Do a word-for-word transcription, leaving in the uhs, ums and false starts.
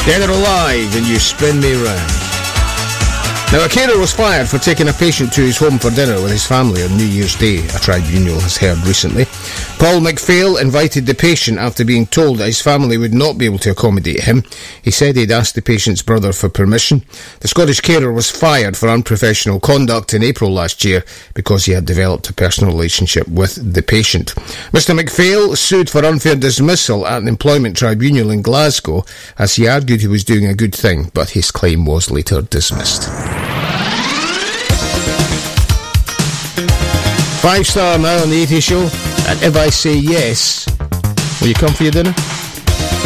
Dead or Alive, and You Spin Me Round. Now, a carer was fired for taking a patient to his home for dinner with his family on New Year's Day, a tribunal has heard recently. Paul McPhail invited the patient after being told that his family would not be able to accommodate him. He said he'd asked the patient's brother for permission. The Scottish carer was fired for unprofessional conduct in April last year because he had developed a personal relationship with the patient. Mister McPhail sued for unfair dismissal at an employment tribunal in Glasgow as he argued he was doing a good thing, but his claim was later dismissed. Five star now on the eighty Show, and if I say yes, will you come for your dinner?